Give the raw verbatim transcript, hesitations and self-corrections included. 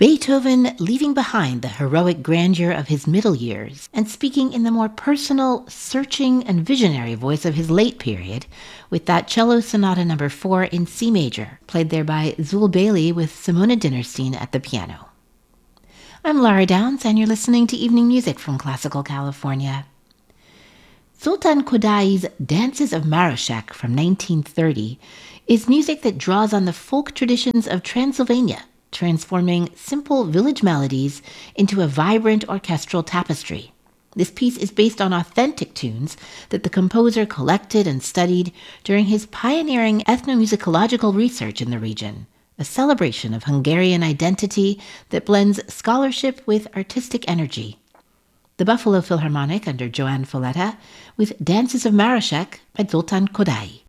Beethoven leaving behind the heroic grandeur of his middle years and speaking in the more personal, searching, and visionary voice of his late period with that cello sonata number four in C major, played there by Zul Bailey with Simona Dinnerstein at the piano. I'm Laura Downs, and you're listening to Evening Music from Classical California. Zoltan Kodai's Dances of Marošak from nineteen thirty is music that draws on the folk traditions of Transylvania, transforming simple village melodies into a vibrant orchestral tapestry. This piece is based on authentic tunes that the composer collected and studied during his pioneering ethnomusicological research in the region, a celebration of Hungarian identity that blends scholarship with artistic energy. The Buffalo Philharmonic under Joanne Folletta with Dances of Marošak by Zoltan Kodai.